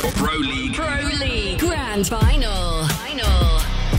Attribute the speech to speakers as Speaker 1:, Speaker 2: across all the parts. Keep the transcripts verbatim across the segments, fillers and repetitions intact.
Speaker 1: Pro League.
Speaker 2: Pro League. Grand Final. Final.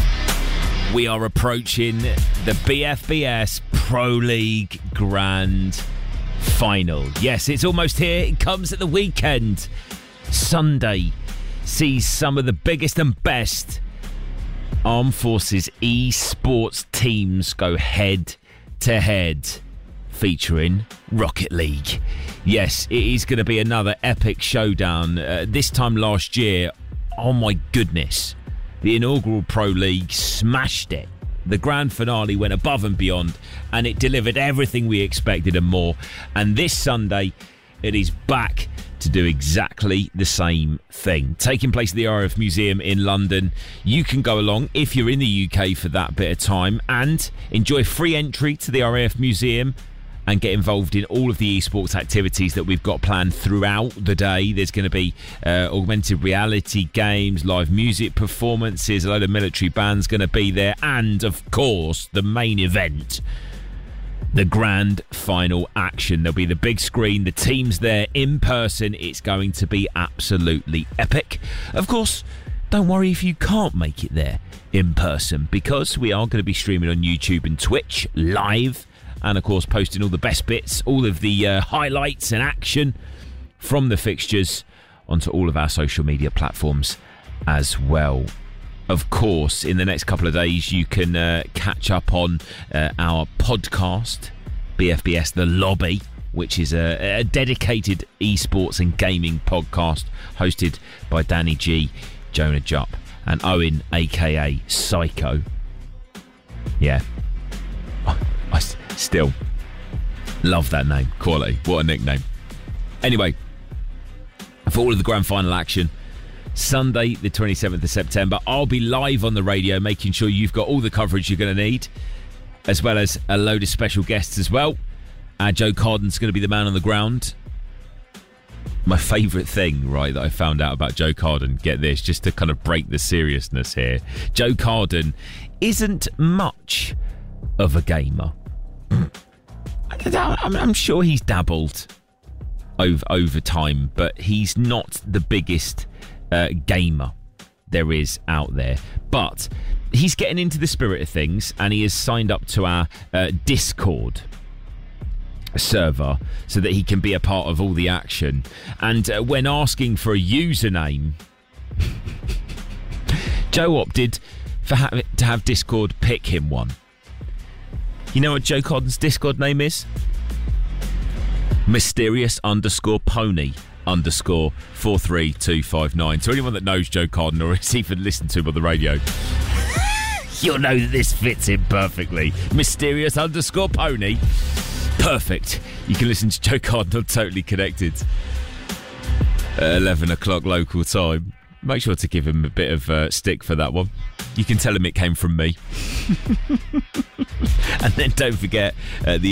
Speaker 3: We are approaching the B F B S Pro League Grand Final. Yes, it's almost here. It comes at the weekend. Sunday sees some of the biggest and best Armed Forces eSports teams go head to head, featuring Rocket League. Yes, it is going to be another epic showdown. Uh, this time last year, oh my goodness, the inaugural Pro League smashed it. The grand finale went above and beyond, and it delivered everything we expected and more. And this Sunday, it is back to do exactly the same thing. Taking place at the R A F Museum in London. You can go along if you're in the U K for that bit of time and enjoy free entry to the R A F Museum and get involved in all of the esports activities that we've got planned throughout the day. There's going to be uh, augmented reality games, live music performances, a load of military bands going to be there, and of course the main event, the grand final action. There'll be the big screen, the teams there in person. It's going to be absolutely epic. Of course, don't worry if you can't make it there in person, because we are going to be streaming on YouTube and Twitch live, and of course posting all the best bits, all of the uh, highlights and action from the fixtures onto all of our social media platforms as well. Of course, in the next couple of days, you can uh, catch up on uh, our podcast, B F B S The Lobby, which is a, a dedicated esports and gaming podcast hosted by Danny G, Jonah Jupp, and Owen, aka Psycho. Yeah. I, I still love that name. Quality. What a nickname. Anyway, for all of the grand final action, Sunday, the twenty-seventh of September, I'll be live on the radio, making sure you've got all the coverage you're going to need, as well as a load of special guests as well. Uh, Joe Carden's going to be the man on the ground. My favourite thing, right, that I found out about Joe Carden, get this, just to kind of break the seriousness here. Joe Carden isn't much of a gamer. I'm, I'm sure he's dabbled over, over time, but he's not the biggest Uh, gamer there is out there. But he's getting into the spirit of things, and he has signed up to our uh, Discord server so that he can be a part of all the action. And uh, when asking for a username, Joe opted for ha- to have Discord pick him one. You know what Joe Carden's Discord name is? Mysterious underscore pony underscore four three two five nine. To anyone that knows Joe Carden or has even listened to him on the radio, you'll know that this fits in perfectly. Mysterious underscore pony. Perfect. You can listen to Joe Carden on Totally Connected at eleven o'clock local time. Make sure to give him a bit of uh, stick for that one. You can tell him it came from me. And then don't forget uh, the